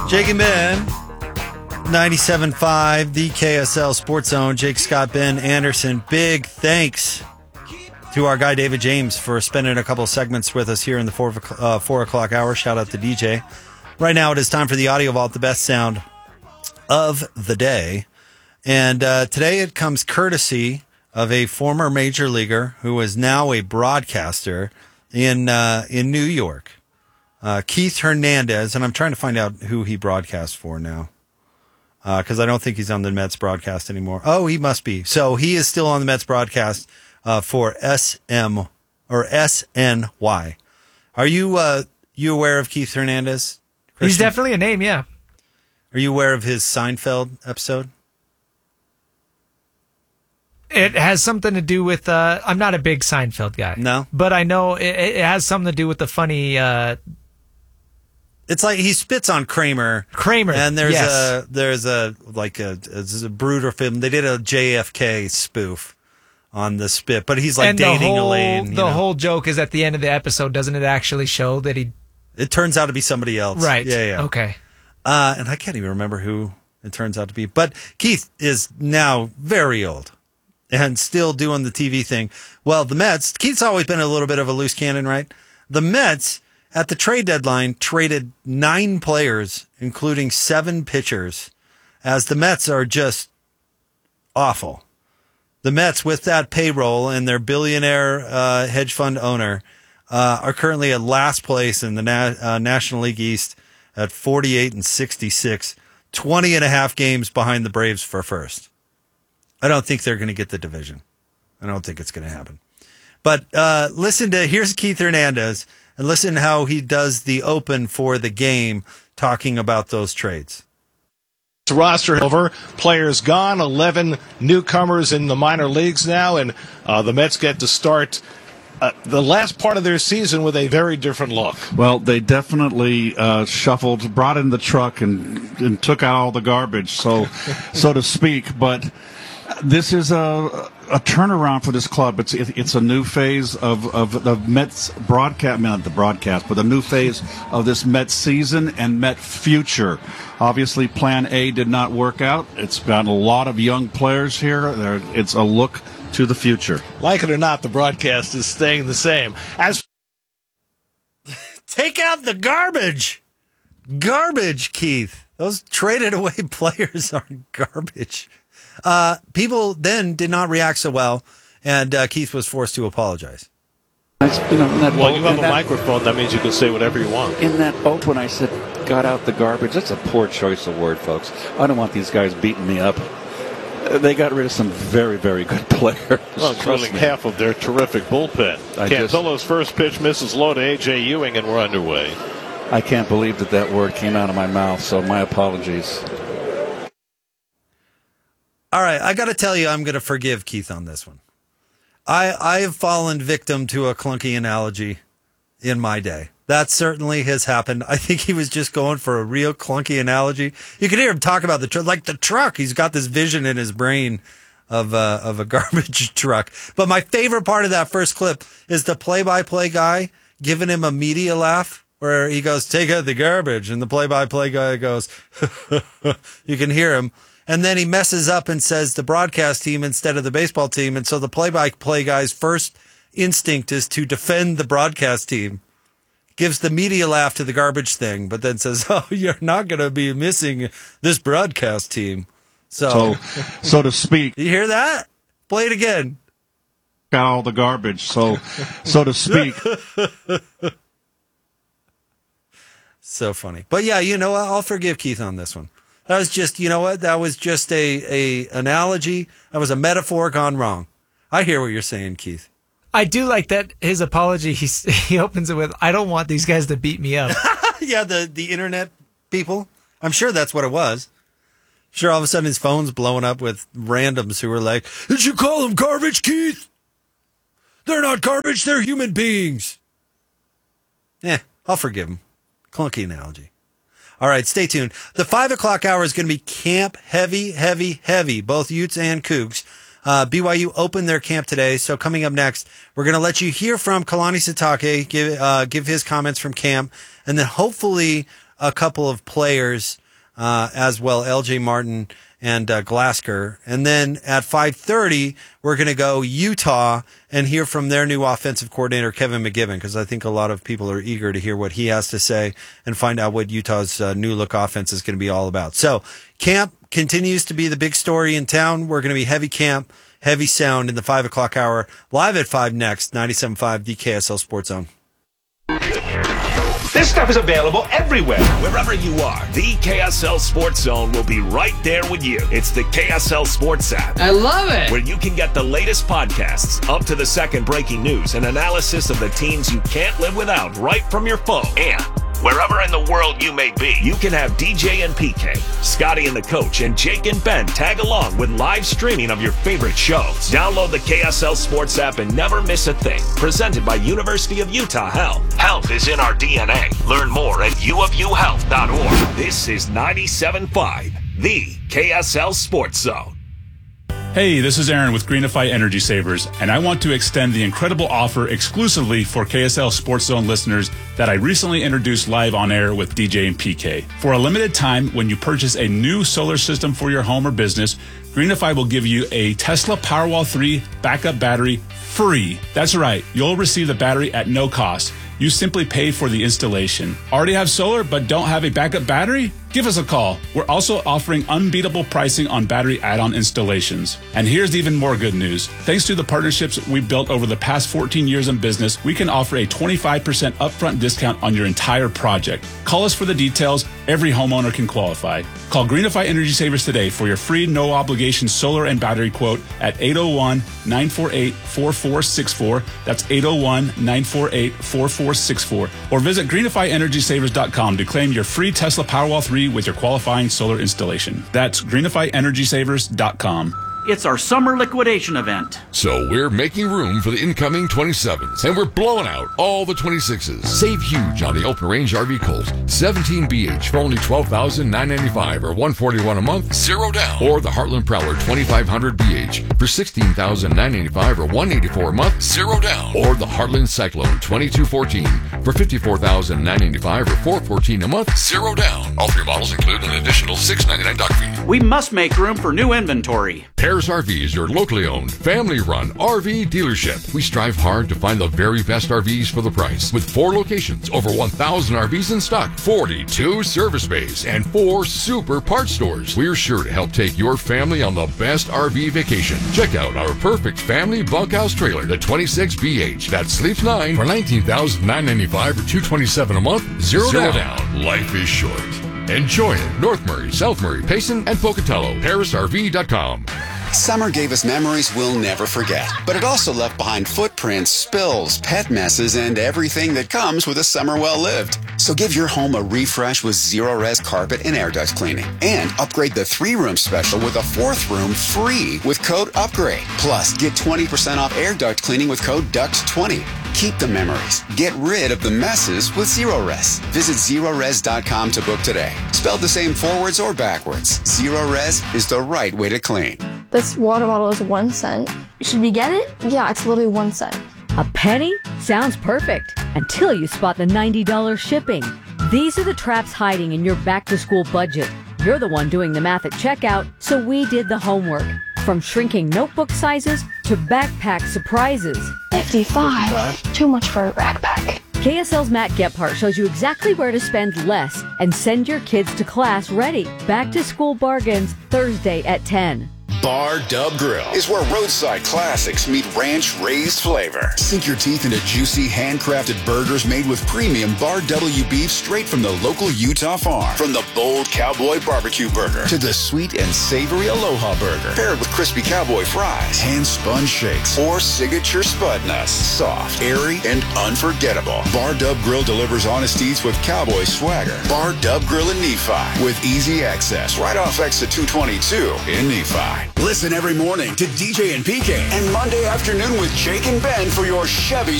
Jake and Ben, 97.5, the KSL Sports Zone. Jake, Scott, Ben Anderson. Big thanks to our guy David James for spending a couple of segments with us here in the 4 o'clock hour. Shout out to DJ. Right now it is time for the Audio Vault, the best sound of the day. And today it comes courtesy of a former major leaguer who is now a broadcaster in New York. Keith Hernandez, and I'm trying to find out who he broadcasts for now, because I don't think he's on the Mets broadcast anymore. Oh, he must be. So he is still on the Mets broadcast for SM or SNY. Are you aware of Keith Hernandez, Christian? He's definitely a name, yeah. Are you aware of his Seinfeld episode? It has something to do with, I'm not a big Seinfeld guy. No? But I know it has something to do with the funny... It's like he spits on Kramer. And there's a Bruder film. They did a JFK spoof on the spit, but he's like and dating Elaine. The whole joke is at the end of the episode, doesn't it actually show that he... It turns out to be somebody else. Right. Yeah. Okay. And I can't even remember who it turns out to be. But Keith is now very old and still doing the TV thing. Well, the Mets, Keith's always been a little bit of a loose cannon, right? The Mets, at the trade deadline, traded 9 players, including 7 pitchers, as the Mets are just awful. The Mets, with that payroll and their billionaire hedge fund owner, are currently at last place in the National League East at 48-66, 20 and a half games behind the Braves for first. I don't think they're going to get the division. I don't think it's going to happen. But here's Keith Hernandez, and listen how he does the open for the game, talking about those trades. Roster over, players gone, 11 newcomers in the minor leagues now, and the Mets get to start the last part of their season with a very different look. Well, they definitely shuffled, brought in the truck, and took out all the garbage, so to speak. But this is a turnaround for this club. It's a new phase of the Mets broadcast, not the broadcast, but a new phase of this Mets season and Met future. Obviously, Plan A did not work out. It's got a lot of young players here. It's a look to the future. Like it or not, the broadcast is staying the same. Take out the garbage. Garbage, Keith. Those traded away players are garbage. People then did not react so well, and Keith was forced to apologize. You have a microphone. That means you can say whatever you want. In that open, I said, got out the garbage. That's a poor choice of word, folks. I don't want these guys beating me up. They got rid of some very, very good players. Well, including half of their terrific bullpen. Cantillo's first pitch misses low to A.J. Ewing, and we're underway. I can't believe that word came out of my mouth, so my apologies. All right, I got to tell you, I'm going to forgive Keith on this one. I have fallen victim to a clunky analogy in my day. That certainly has happened. I think he was just going for a real clunky analogy. You can hear him talk about the truck. He's got this vision in his brain of a garbage truck. But my favorite part of that first clip is the play-by-play guy giving him a media laugh where he goes, "Take out the garbage," and the play-by-play guy goes, you can hear him. And then he messes up and says the broadcast team instead of the baseball team. And so the play-by-play guy's first instinct is to defend the broadcast team. Gives the media laugh to the garbage thing, but then says, "Oh, you're not going to be missing this broadcast team." So to speak. You hear that? Play it again. Got all the garbage, so to speak. So funny. But yeah, you know what? I'll forgive Keith on this one. That was just, you know what? That was just a analogy. That was a metaphor gone wrong. I hear what you're saying, Keith. I do like that his apology, he opens it with, "I don't want these guys to beat me up." Yeah, the internet people. I'm sure that's what it was. Sure, all of a sudden his phone's blowing up with randoms who were like, "Did you call them garbage, Keith? They're not garbage, they're human beings." I'll forgive him. Clunky analogy. All right, stay tuned. The 5 o'clock hour is going to be camp heavy, both Utes and Cougs. BYU opened their camp today, so coming up next, we're going to let you hear from Kalani Sitake, give his comments from camp, and then hopefully a couple of players as well, LJ Martin and Glasgow. And then at 5:30, we're going to go Utah and hear from their new offensive coordinator, Kevin McGivern, because I think a lot of people are eager to hear what he has to say and find out what Utah's new look offense is going to be all about. So camp continues to be the big story in town. We're going to be heavy camp, heavy sound in the 5 o'clock hour, live at 5 next, 97.5 the KSL Sports Zone. This stuff is available everywhere. Wherever you are, the KSL Sports Zone will be right there with you. It's the KSL Sports app. I love it. Where you can get the latest podcasts, up to the second breaking news, and analysis of the teams you can't live without right from your phone. And wherever in the world you may be, you can have DJ and PK, Scotty and the Coach, and Jake and Ben tag along with live streaming of your favorite shows. Download the KSL Sports app and never miss a thing. Presented by University of Utah Health. Health is in our DNA. Learn more at uofuhealth.org. This is 97.5, the KSL Sports Zone. Hey, this is Aaron with Greenify Energy Savers, and I want to extend the incredible offer exclusively for KSL Sports Zone listeners that I recently introduced live on air with DJ and PK. For a limited time, when you purchase a new solar system for your home or business, Greenify will give you a Tesla Powerwall 3 backup battery free. That's right, you'll receive the battery at no cost. You simply pay for the installation. Already have solar but don't have a backup battery? Give us a call. We're also offering unbeatable pricing on battery add-on installations. And here's even more good news. Thanks to the partnerships we've built over the past 14 years in business, we can offer a 25% upfront discount on your entire project. Call us for the details. Every homeowner can qualify. Call Greenify Energy Savers today for your free no-obligation solar and battery quote at 801-948-4464. That's 801-948-4464. Or visit greenifyenergysavers.com to claim your free Tesla Powerwall 3 with your qualifying solar installation. That's greenifyenergysavers.com. It's our summer liquidation event. So we're making room for the incoming 27s, and we're blowing out all the 26s. Save huge on the Open Range RV Colt 17 BH for only $12,995 or $141 a month, zero down. Or the Heartland Prowler 2500 BH for $16,995 or $184 a month, zero down. Or the Heartland Cyclone 2214 for $54,995 or $414 a month, zero down. All three models include an additional $699 dock fee. We must make room for new inventory. Paris RV is your locally owned, family-run RV dealership. We strive hard to find the very best RVs for the price. With 4 locations, over 1,000 RVs in stock, 42 service bays, and 4 super parts stores. We're sure to help take your family on the best RV vacation. Check out our perfect family bunkhouse trailer, the 26BH, that sleeps 9 for $19,995 or $227 a month, zero down. Life is short. Enjoy it. North Murray, South Murray, Payson, and Pocatello. ParisRV.com. Summer gave us memories we'll never forget, but it also left behind footprints, spills, pet messes, and everything that comes with a summer well lived. So give your home a refresh with Zero-Res carpet and air duct cleaning, and upgrade the 3-room special with a 4th room free with code UPGRADE. Plus, get 20% off air duct cleaning with code DUCT20. Keep the memories. Get rid of the messes with Zero-Res. Visit Zero-Res.com to book today. Spelled the same forwards or backwards, Zero-Res is the right way to clean. This water bottle is 1 cent. Should we get it? Yeah, it's literally 1 cent. A penny? Sounds perfect. Until you spot the $90 shipping. These are the traps hiding in your back-to-school budget. You're the one doing the math at checkout, so we did the homework. From shrinking notebook sizes to backpack surprises. 55. Too much for a backpack. KSL's Matt Gephardt shows you exactly where to spend less and send your kids to class ready. Back to school bargains Thursday at 10. Bar Dub Grill is where roadside classics meet ranch-raised flavor. Sink your teeth into juicy, handcrafted burgers made with premium Bar W beef straight from the local Utah farm. From the bold cowboy barbecue burger to the sweet and savory Aloha burger, paired with crispy cowboy fries, hand-spun shakes, or signature spud nuts. Soft, airy, and unforgettable. Bar Dub Grill delivers honest eats with cowboy swagger. Bar Dub Grill in Nephi with easy access right off exit 222 in Nephi. Listen every morning to DJ and PK and Monday afternoon with Jake and Ben for your Chevy